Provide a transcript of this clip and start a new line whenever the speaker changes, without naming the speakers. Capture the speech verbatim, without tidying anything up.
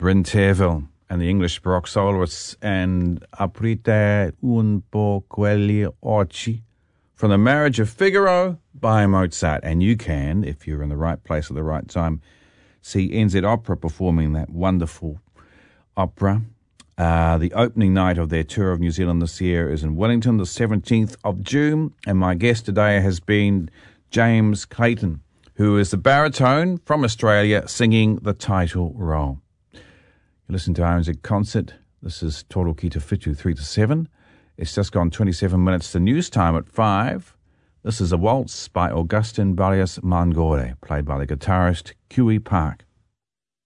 Bryn Terfel and the English Baroque soloists and Aprite un po' quelli occhi from The Marriage of Figaro by Mozart. And you can, if you're in the right place at the right time, see N Z Opera performing that wonderful opera. Uh, the opening night of their tour of New Zealand this year is in Wellington, the seventeenth of June. And my guest today has been James Clayton, who is the baritone from Australia singing the title role. You listen to R N Z Concert. This is Toro Ki Te Whitu, three to seven. It's just gone twenty-seven minutes to news time at five. This is a waltz by Augustin Barrios Mangore, played by the guitarist Kiwi Park.